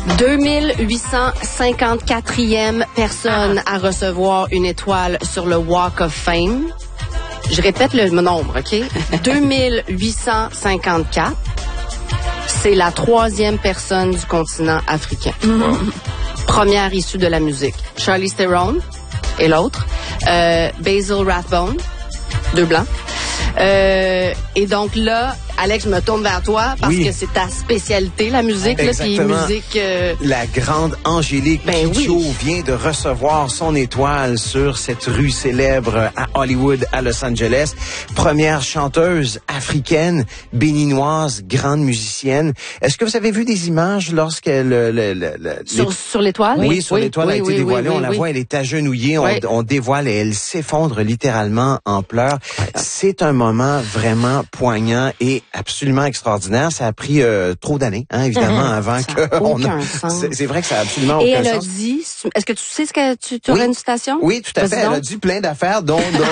2854e personne à recevoir une étoile sur le Walk of Fame. Je répète le nombre, OK? 2854. C'est la 3e personne du continent africain. Première issue de la musique. Charlize Theron et l'autre. Basil Rathbone, 2 blancs. Et donc là, Alex, je me tourne vers toi parce que c'est ta spécialité, la musique, là, puis musique. La grande Angélique Kidjo vient de recevoir son étoile sur cette rue célèbre à Hollywood, à Los Angeles. Première chanteuse africaine, béninoise, grande musicienne. Est-ce que vous avez vu des images lorsqu'elle sur l'étoile? Oui, sur l'étoile a été dévoilée. On la voit, elle est agenouillée, on dévoile et elle s'effondre littéralement en pleurs. C'est un moment vraiment poignant et absolument extraordinaire. Ça a pris trop d'années, évidemment, avant que c'est vrai que ça a absolument aucun sens. Et elle a dit, est-ce que tu sais ce que tu aurais une citation? Oui, tout à fait. Elle a dit plein d'affaires, dont